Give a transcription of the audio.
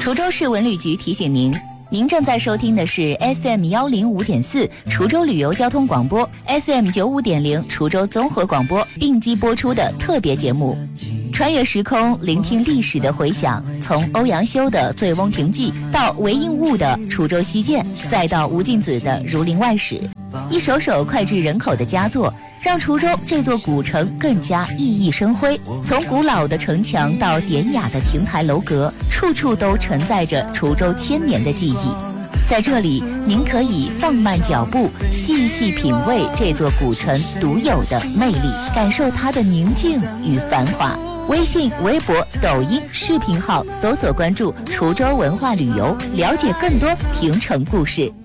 滁州市文旅局提醒您，您正在收听的是 FM105.4 滁州旅游交通广播 ，FM95.0 滁州综合广播并机播出的特别节目。穿越时空，聆听历史的回响，从欧阳修的《醉翁亭记》到韦应物的《滁州西涧》，再到吴敬梓的《儒林外史》，一首首脍炙人口的佳作，让滁州这座古城更加熠熠生辉。从古老的城墙到典雅的亭台楼阁，处处都承载着滁州千年的记忆。在这里，您可以放慢脚步，细细品味这座古城独有的魅力，感受它的宁静与繁华。微信、微博、抖音视频号搜索关注滁州文化旅游，了解更多亭城故事。